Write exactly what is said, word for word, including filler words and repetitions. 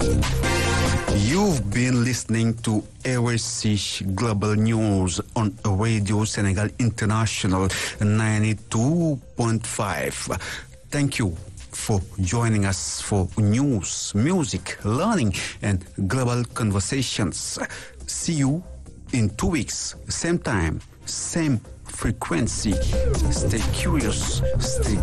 You've been listening to R S C Global News on Radio Senegal International ninety-two point five. Thank you for joining us for news, music, learning, and global conversations. See you in two weeks, same time, same frequency. Stay curious, stay